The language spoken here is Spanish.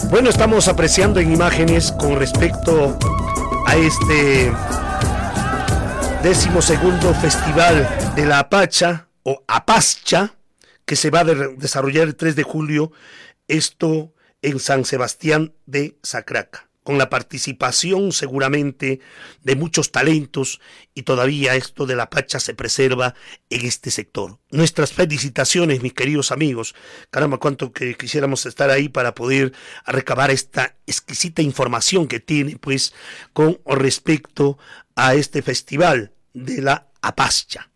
Bueno, estamos apreciando en imágenes con respecto a este 12º Festival de la Apacha o Apascha, que se va a desarrollar el 3 de julio, esto en San Sebastián de Sacraca, con la participación seguramente de muchos talentos, y todavía esto de la Apacha se preserva en este sector. Nuestras felicitaciones, mis queridos amigos. Caramba, cuánto que quisiéramos estar ahí para poder recabar esta exquisita información que tiene, pues, con respecto a este festival de la Apascha.